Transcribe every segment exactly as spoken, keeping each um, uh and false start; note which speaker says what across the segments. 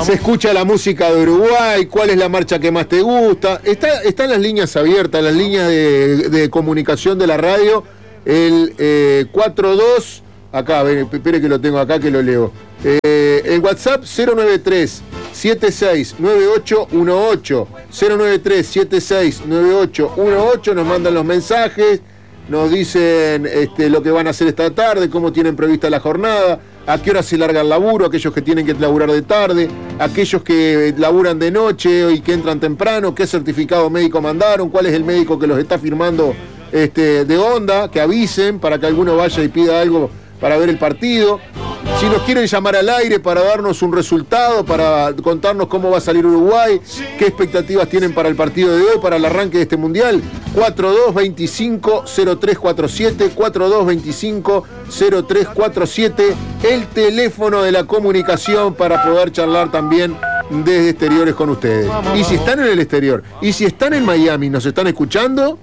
Speaker 1: Se escucha la música de Uruguay, cuál es la marcha que más te gusta. Está, están las líneas abiertas, las líneas de, de comunicación de la radio. El eh, cuatro dos, acá, ven, espere que lo tengo acá, que lo leo. Eh, el WhatsApp cero nueve tres siete seis nueve ocho uno ocho. cero nueve tres siete seis nueve ocho uno ocho, nos mandan los mensajes, nos dicen este, lo que van a hacer esta tarde, cómo tienen prevista la jornada, a qué hora se larga el laburo, aquellos que tienen que laburar de tarde, aquellos que laburan de noche y que entran temprano, qué certificado médico mandaron, cuál es el médico que los está firmando este, de onda, que avisen para que alguno vaya y pida algo para ver el partido. Si nos quieren llamar al aire para darnos un resultado, para contarnos cómo va a salir Uruguay, qué expectativas tienen para el partido de hoy, para el arranque de este mundial, cuatro dos veinticinco cero tres cuatro siete, cuatro dos veinticinco cero tres cuatro siete, el teléfono de la comunicación para poder charlar también desde exteriores con ustedes. Y si están en el exterior, y si están en Miami, nos están escuchando,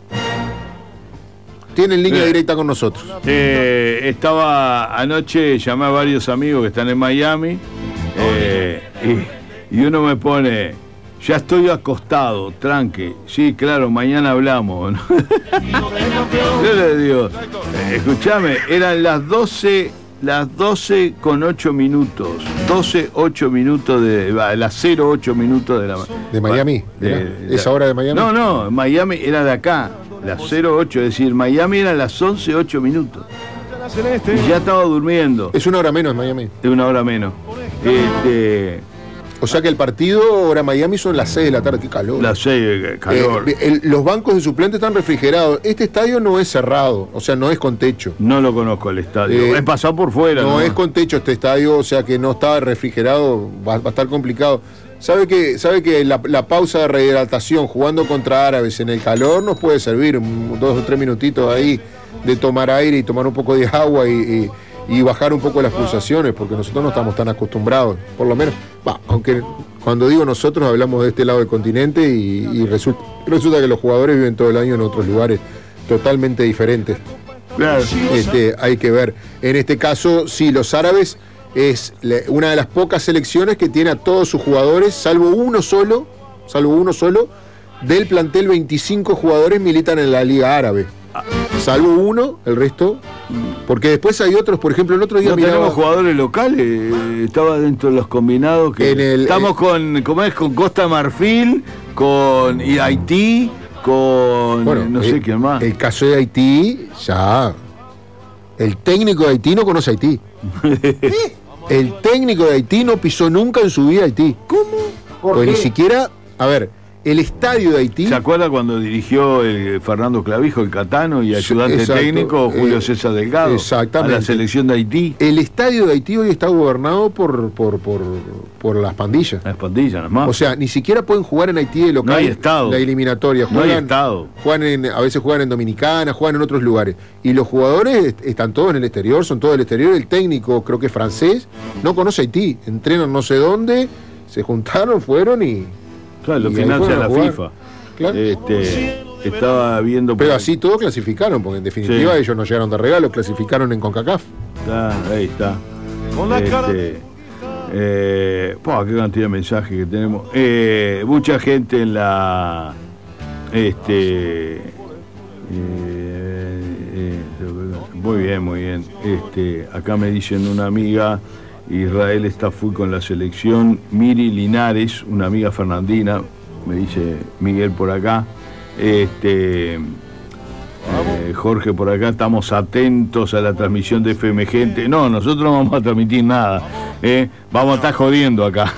Speaker 1: tienen línea directa con nosotros.
Speaker 2: Eh, estaba anoche, llamé a varios amigos que están en Miami eh, y, y uno me pone, ya estoy acostado, tranque. Sí, claro, mañana hablamos. Yo le digo, eh, escuchame, eran las doce, las doce con ocho minutos, doce, ocho minutos de, las cero ocho minutos de la
Speaker 1: de Miami.
Speaker 2: De, de,
Speaker 1: ¿Esa hora de Miami?
Speaker 2: No, no, Miami era de acá. Las cero ocho, es decir, Miami eran las once ocho minutos. Y ya estaba durmiendo.
Speaker 1: Es una hora menos en Miami.
Speaker 2: Es una hora menos. Este,
Speaker 1: o sea que el partido, hora Miami, son las seis de la tarde. ¡Qué calor!
Speaker 2: Las seis, calor.
Speaker 1: Eh, el, los bancos de suplentes están refrigerados. Este estadio no es cerrado, o sea, no es con techo.
Speaker 2: No lo conozco el estadio.
Speaker 1: Eh,
Speaker 2: He pasado por fuera.
Speaker 1: No,
Speaker 2: ¿no?
Speaker 1: es con techo este estadio, o sea que no está refrigerado, va, va a estar complicado. ¿Sabe que, sabe que la, la pausa de rehidratación jugando contra árabes en el calor nos puede servir un, dos o tres minutitos ahí de tomar aire y tomar un poco de agua y, y, y bajar un poco las pulsaciones, porque nosotros no estamos tan acostumbrados, por lo menos, bah, aunque cuando digo nosotros hablamos de este lado del continente y, y resulta, resulta que los jugadores viven todo el año en otros lugares totalmente diferentes.
Speaker 2: Claro.
Speaker 1: Este, hay que ver. En este caso, sí, los árabes es una de las pocas selecciones que tiene a todos sus jugadores, salvo uno solo, salvo uno solo, del plantel veinticinco jugadores militan en la Liga Árabe. Salvo uno, el resto, porque después hay otros, por ejemplo, el otro día
Speaker 2: no
Speaker 1: miraba,
Speaker 2: tenemos jugadores locales, estaba dentro de los combinados que
Speaker 1: en el,
Speaker 2: estamos
Speaker 1: eh,
Speaker 2: con, ¿cómo es? Con Costa Marfil, con y Haití, con
Speaker 1: bueno,
Speaker 2: no
Speaker 1: el,
Speaker 2: sé quién más.
Speaker 1: El caso de Haití, ya. El técnico de Haití no conoce Haití. El técnico de Haití no pisó nunca en su vida Haití.
Speaker 3: ¿Cómo?
Speaker 1: Porque ni siquiera, a ver, el estadio de Haití.
Speaker 2: ¿Se acuerda cuando dirigió el Fernando Clavijo, el Catano, y ayudante
Speaker 1: Exacto,
Speaker 2: técnico Julio
Speaker 1: eh,
Speaker 2: César Delgado?
Speaker 1: Exactamente.
Speaker 2: A la selección de Haití.
Speaker 1: El estadio de Haití hoy está gobernado por, por, por, por las pandillas.
Speaker 2: Las pandillas, nada más.
Speaker 1: O sea, ni siquiera pueden jugar en Haití de local.
Speaker 2: No hay estado.
Speaker 1: La eliminatoria.
Speaker 2: No
Speaker 1: Juegan,
Speaker 2: hay estado.
Speaker 1: Juegan en, a veces juegan en Dominicana, juegan en otros lugares. Y los jugadores est- están todos en el exterior, son todos del exterior. El técnico, creo que es francés, no conoce Haití. Entrenan no sé dónde, se juntaron, fueron y...
Speaker 2: Claro, lo
Speaker 1: y ahí
Speaker 2: financia
Speaker 1: fueron a
Speaker 2: la
Speaker 1: jugar.
Speaker 2: FIFA.
Speaker 1: Claro.
Speaker 2: Este, estaba viendo...
Speaker 1: Pero
Speaker 2: por-
Speaker 1: así todos clasificaron, porque en definitiva
Speaker 2: Sí.
Speaker 1: ellos no llegaron de regalo, clasificaron en CONCACAF.
Speaker 2: Está, ahí está. Este, eh, po, qué cantidad de mensajes que tenemos. Eh, mucha gente en la... Este... eh, eh, muy bien, muy bien. Este, acá me dicen una amiga, Israel está full con la selección. Miri Linares, una amiga fernandina, me dice Miguel por acá. Este, eh, Jorge por acá, estamos atentos a la transmisión de F M Gente. No, nosotros no vamos a transmitir nada. ¿eh? Vamos a estar jodiendo acá.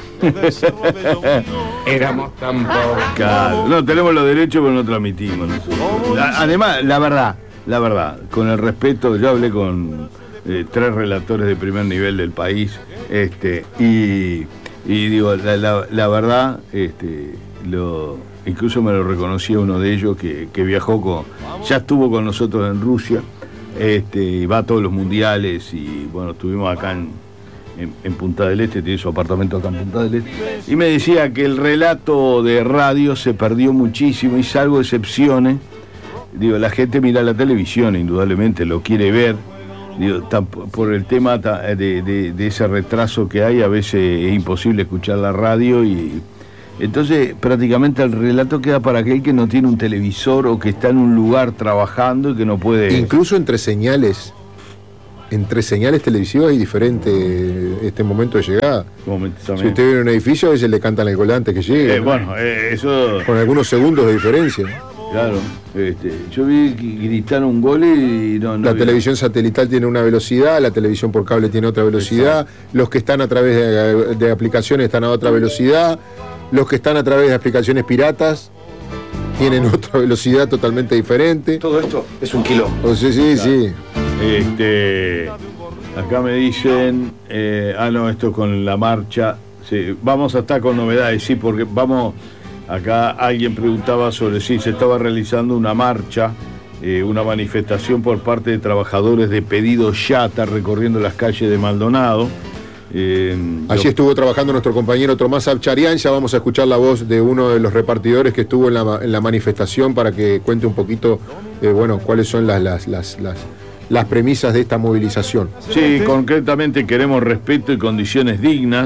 Speaker 3: Éramos tan pobres.
Speaker 2: Claro, no, tenemos los derechos, pero no transmitimos. La- Además, la verdad, la verdad, con el respeto, yo hablé con eh, tres relatores de primer nivel del país, este, y, y digo, la, la, la verdad, este, lo, incluso me lo reconocía uno de ellos que, que viajó con, ya estuvo con nosotros en Rusia, este, y va a todos los mundiales, y bueno, estuvimos acá en, en, en Punta del Este, tiene su apartamento acá en Punta del Este, y me decía que el relato de radio se perdió muchísimo, y salvo excepciones, digo, la gente mira la televisión, indudablemente lo quiere ver, digo, por el tema de, de, de ese retraso que hay, a veces es imposible escuchar la radio y entonces prácticamente el relato queda para aquel que no tiene un televisor o que está en un lugar trabajando y que no puede...
Speaker 1: Incluso entre señales, entre señales televisivas hay diferente este momento de llegada. Si usted vive en un edificio, a veces le cantan el gol antes que llegue.
Speaker 2: Eh, ¿no? Bueno, eh, eso...
Speaker 1: Con algunos segundos de diferencia.
Speaker 2: Claro, este, yo vi que gritaron un gol y no... no
Speaker 1: la
Speaker 2: vi.
Speaker 1: televisión satelital tiene una velocidad, la televisión por cable tiene otra velocidad, exacto. Los que están a través de, de aplicaciones están a otra velocidad, los que están a través de aplicaciones piratas tienen otra velocidad totalmente diferente.
Speaker 3: Todo esto es un kilo.
Speaker 1: O sea, sí, claro. Sí.
Speaker 2: Este, acá me dicen, eh, ah no, esto con la marcha, sí, vamos a estar con novedades, sí, porque vamos, acá alguien preguntaba sobre si se estaba realizando una marcha, eh, una manifestación por parte de trabajadores de Pedido Ya, está recorriendo las calles de Maldonado. Eh,
Speaker 1: Allí lo... estuvo trabajando nuestro compañero Tomás Abcharian. Ya vamos a escuchar la voz de uno de los repartidores que estuvo en la, en la manifestación para que cuente un poquito, eh, bueno, cuáles son las, las, las, las, las premisas de esta movilización.
Speaker 2: Sí, concretamente queremos respeto y condiciones dignas.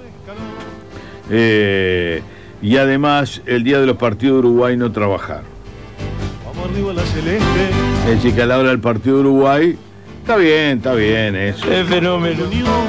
Speaker 2: Eh, y además, el día de los partidos de Uruguay no trabajar.
Speaker 4: Vamos arriba la celeste.
Speaker 2: Es decir, que a la hora del partido de Uruguay, está bien, está bien eso.
Speaker 4: Es fenómeno.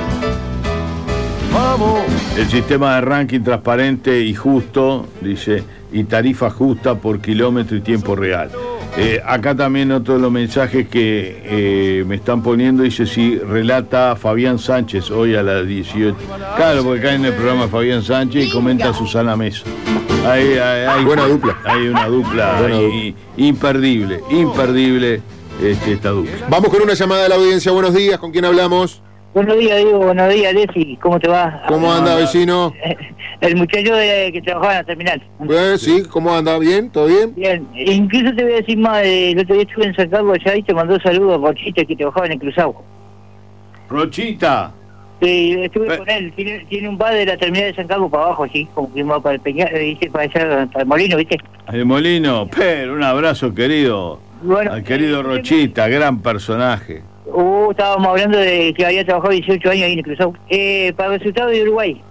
Speaker 4: Vamos.
Speaker 2: El sistema de ranking transparente y justo, dice, y tarifa justa por kilómetro y tiempo real. Eh, acá también otro de los mensajes que eh, me están poniendo, dice, si relata Fabián Sánchez hoy a las dieciocho. Claro, porque acá en el programa Fabián Sánchez y comenta Susana Mesa. Hay, hay, hay,
Speaker 1: buena dupla.
Speaker 2: Hay una dupla
Speaker 1: buena
Speaker 2: y, dupla. imperdible, imperdible este, esta dupla.
Speaker 1: Vamos con una llamada de la audiencia. Buenos días, ¿con quién hablamos?
Speaker 5: Buenos días, Diego. Buenos días, Desi. ¿Cómo te va?
Speaker 1: ¿Cómo anda, vecino?
Speaker 5: El muchacho de, que trabajaba en la terminal.
Speaker 1: Pues, sí, ¿cómo anda? ¿Bien? ¿Todo bien?
Speaker 5: Bien. Incluso te voy a decir más. El otro día estuve en San Carlos allá y te mandó saludos a Rochita, que trabajaba en el Cruzado.
Speaker 2: ¿Rochita?
Speaker 5: Sí, estuve
Speaker 2: Pe-
Speaker 5: con él. Tiene, tiene un bar de la terminal de San Carlos para abajo, así, como que va para el Peña, ¿viste? Para allá, para el Molino, ¿viste?
Speaker 2: El Molino, pero un abrazo, querido.
Speaker 5: Bueno,
Speaker 2: al querido
Speaker 5: eh,
Speaker 2: Rochita, gran personaje.
Speaker 5: Uh, estábamos hablando de que había trabajado dieciocho años ahí en el Cruzado. Eh, para el resultado de Uruguay.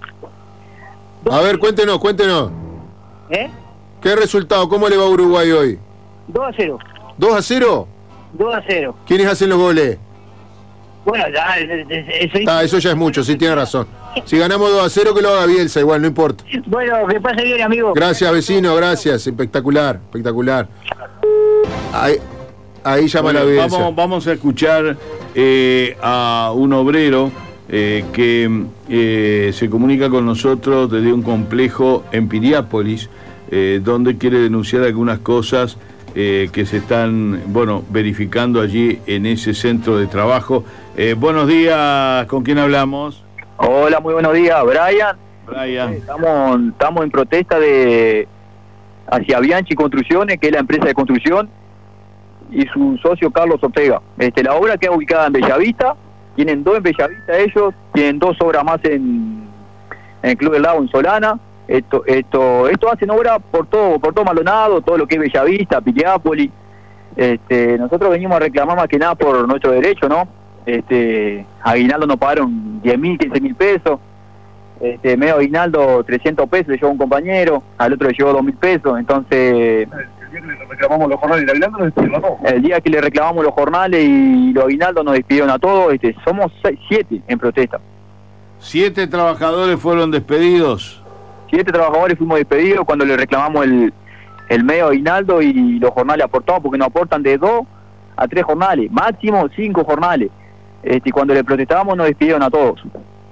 Speaker 1: A ver, cuéntenos, cuéntenos.
Speaker 5: ¿Eh?
Speaker 1: ¿Qué resultado? ¿Cómo le va a Uruguay hoy?
Speaker 5: dos a cero.
Speaker 1: ¿dos a cero?
Speaker 5: dos a cero.
Speaker 1: ¿Quiénes hacen los goles?
Speaker 5: Bueno, ya, eso...
Speaker 1: Ah, eso ya es mucho, sí, tiene razón. Si ganamos dos a cero, que lo haga Bielsa, igual, no importa.
Speaker 5: Bueno, que pase bien, amigo.
Speaker 1: Gracias, vecino, gracias. Espectacular, espectacular. Ahí, ahí llama
Speaker 2: bueno,
Speaker 1: la Bielsa.
Speaker 2: Vamos, vamos a escuchar eh, a un obrero eh, que eh, se comunica con nosotros desde un complejo en Piriápolis, eh, donde quiere denunciar algunas cosas eh, que se están, bueno, verificando allí en ese centro de trabajo. Eh, buenos días, ¿con quién hablamos?
Speaker 6: Hola, muy buenos días, Brian.
Speaker 2: Brian.
Speaker 6: Estamos, estamos en protesta de hacia Bianchi Construcciones, que es la empresa de construcción, y su socio Carlos Ortega. Este, la obra queda ubicada en Bellavista, tienen dos en Bellavista ellos, tienen dos obras más en, en el Club del Lago, en Solana. Esto, esto, esto hacen obra por todo, por todo Maldonado, todo lo que es Bellavista, Piriápolis. Este, nosotros venimos a reclamar más que nada por nuestro derecho, ¿no? Este, aguinaldo nos pagaron diez mil, quince mil pesos. Este, medio aguinaldo trescientos pesos le llevó un compañero, al otro le llevó dos mil pesos. Entonces,
Speaker 3: el día que le reclamamos los jornales de aguinaldo nos despidieron a todos.
Speaker 6: El día que le reclamamos los jornales y los aguinaldos nos despidieron a todos. Este, somos seis, siete en protesta.
Speaker 2: Siete trabajadores fueron despedidos.
Speaker 6: Siete trabajadores fuimos despedidos cuando le reclamamos el, el medio aguinaldo y los jornales aportados, porque nos aportan de dos a tres jornales, máximo cinco jornales. Este, y cuando le protestábamos nos despidieron a todos.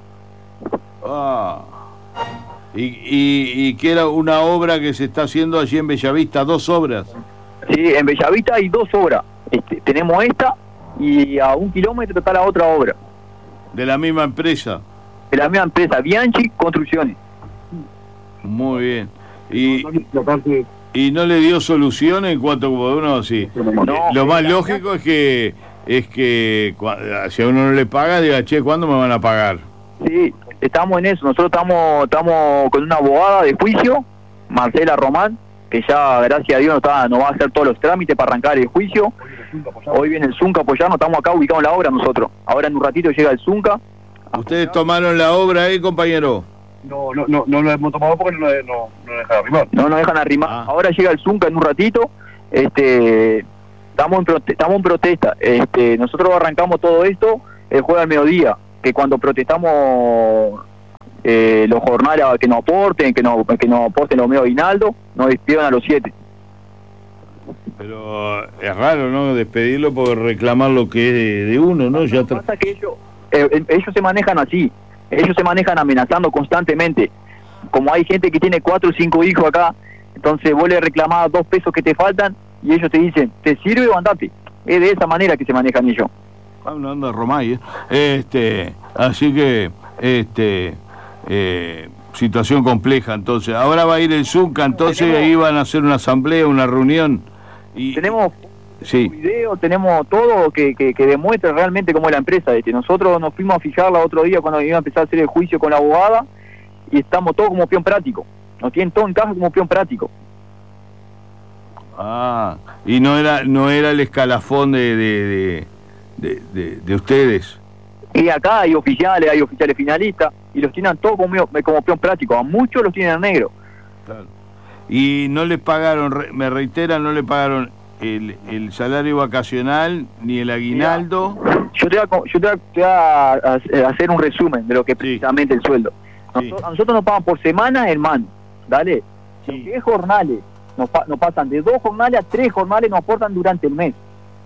Speaker 2: Ah. Y, y, y que era una obra que se está haciendo allí en Bellavista, dos obras.
Speaker 6: Sí, en Bellavista hay dos obras. Este, tenemos esta y a un kilómetro está la otra obra.
Speaker 2: De la misma empresa.
Speaker 6: De la misma empresa, Bianchi Construcciones.
Speaker 2: Muy bien. Y, y no le dio solución en cuanto a uno así.
Speaker 6: No,
Speaker 2: Lo más lógico es que es que si a uno no le paga, diga, che, ¿cuándo me van a pagar?
Speaker 6: Sí, estamos en eso. Nosotros estamos estamos con una abogada de juicio, Marcela Román, que ya, gracias a Dios, nos, está, nos va a hacer todos los trámites para arrancar el juicio. Hoy viene el Zunca a apoyarnos, estamos acá ubicados en la obra nosotros. Ahora en un ratito llega el Zunca.
Speaker 2: ¿Ustedes tomaron la obra ahí, compañero?
Speaker 3: No, no, no, no lo hemos tomado porque no, no, no dejan arrimar.
Speaker 6: No nos dejan arrimar.
Speaker 2: Ah.
Speaker 6: Ahora llega el Zunca en un ratito. Este, estamos en, prote estamos en protesta. Este, nosotros arrancamos todo esto el jueves al mediodía, que cuando protestamos eh, los jornales que nos aporten, que nos, que nos aporten los medios de aguinaldo, nos despidieron a los siete.
Speaker 2: Pero es raro, ¿no? Despedirlo por reclamar lo que es de, de uno, ¿no? Ya
Speaker 6: Lo que pasa es que ellos, eh, ellos se manejan así, ellos se manejan amenazando constantemente. Como hay gente que tiene cuatro o cinco hijos acá, entonces vos le reclamás dos pesos que te faltan y ellos te dicen, ¿te sirve o andate? Es de esa manera que se manejan ellos.
Speaker 2: Ah, una onda Romay, ¿eh? Este, así que, este, eh, situación compleja, entonces. Ahora va a ir el Zunca, entonces
Speaker 6: Tenemos-
Speaker 2: ahí van a hacer una asamblea, una reunión. Y,
Speaker 6: Tenemos
Speaker 2: sí.
Speaker 6: video, tenemos todo que, que, que demuestre realmente cómo es la empresa. Este. Nosotros nos fuimos a fijarla otro día cuando iba a empezar a hacer el juicio con la abogada y estamos todos como peón práctico. Nos tienen todo en caja como peón práctico.
Speaker 2: Ah, y no era, no era el escalafón de, de, de, de, de, de ustedes.
Speaker 6: Y acá hay oficiales, hay oficiales finalistas y los tienen todos como, como peón práctico. A muchos los tienen en negro.
Speaker 2: Claro. Y no les pagaron, re- me reiteran, no le pagaron el, el salario vacacional ni el aguinaldo.
Speaker 6: Yo te voy a, co- yo te voy a, te voy a a- a hacer un resumen de lo que es
Speaker 2: Sí.
Speaker 6: precisamente el sueldo.
Speaker 2: Sí.
Speaker 6: Nosotros, a nosotros nos pagan por semana, hermano. Dale.
Speaker 2: Sí.
Speaker 6: Lo que es jornales, nos, pa- nos pasan de dos jornales a tres jornales, nos aportan durante el mes.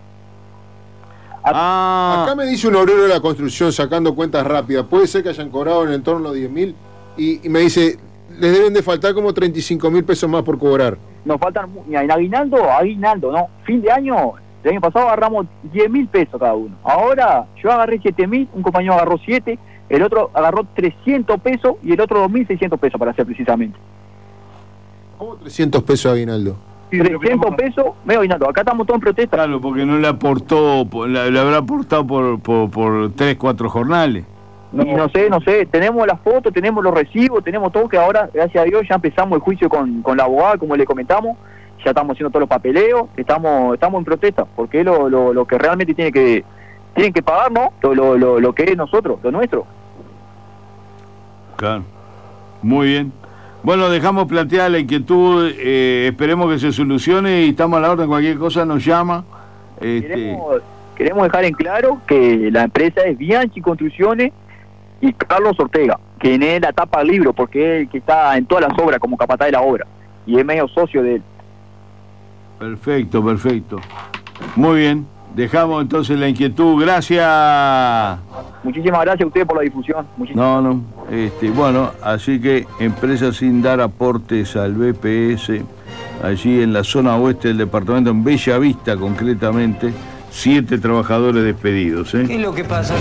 Speaker 2: Ah,
Speaker 1: Acá me dice un obrero de la construcción sacando cuentas rápidas. Puede ser que hayan cobrado en el torno a los diez mil y, y me dice, les deben de faltar como treinta y cinco mil pesos más por cobrar.
Speaker 6: Nos faltan, mu- mira, en aguinaldo, aguinaldo, ¿no? Fin de año, el año pasado agarramos diez mil pesos cada uno. Ahora yo agarré siete mil, un compañero agarró siete, el otro agarró trescientos pesos y el otro dos mil seiscientos pesos, para ser precisamente.
Speaker 1: ¿Cómo trescientos pesos de aguinaldo?
Speaker 6: trescientos pesos, medio aguinaldo. Acá estamos todos en protesta.
Speaker 2: claro, porque no le aportó, po- le, le habrá aportado por, por, por tres, cuatro jornales.
Speaker 6: Y no sé, no sé, tenemos las fotos, tenemos los recibos, tenemos todo, que ahora, gracias a Dios, ya empezamos el juicio con, con la abogada, como le comentamos, ya estamos haciendo todos los papeleos, estamos estamos en protesta, porque es lo, lo, lo que realmente tiene que tienen que pagar, ¿no? Lo, lo, lo, lo que es nosotros, lo nuestro.
Speaker 2: Claro. Muy bien. Bueno, dejamos planteada la inquietud, eh, esperemos que se solucione y estamos a la orden, cualquier cosa nos llama. Este,
Speaker 6: Queremos, queremos dejar en claro que la empresa es Bianchi Construcciones y Carlos Ortega, que es la tapa del libro, porque es el que está en todas las obras como capataz de la obra, y es medio socio de él.
Speaker 2: perfecto, perfecto. Muy bien, dejamos entonces la inquietud, gracias.
Speaker 6: Muchísimas gracias a ustedes por la difusión. Muchísimas
Speaker 2: No, no, este, bueno, así que empresa sin dar aportes al B P S, allí en la zona oeste del departamento, en Bella Vista concretamente, siete trabajadores despedidos, ¿eh?
Speaker 7: ¿Qué es lo que pasa?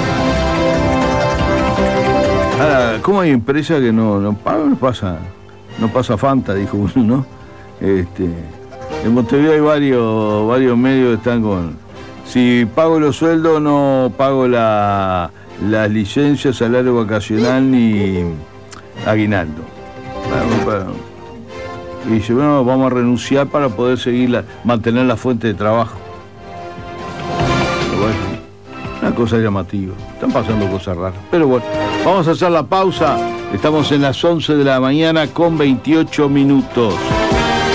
Speaker 2: Ahora, ¿cómo hay empresas que no, no pagan? No pasa, no pasa Fanta, dijo uno, ¿no? Este, en Montevideo hay varios, varios medios que están con, si pago los sueldos no pago la, las licencias, salario vacacional ni aguinaldo. Bueno, bueno. Y dice, bueno, vamos a renunciar para poder seguir la, mantener la fuente de trabajo. Pero bueno, una cosa llamativa. Están pasando cosas raras. Pero bueno, vamos a hacer la pausa. Estamos en las once de la mañana con veintiocho minutos.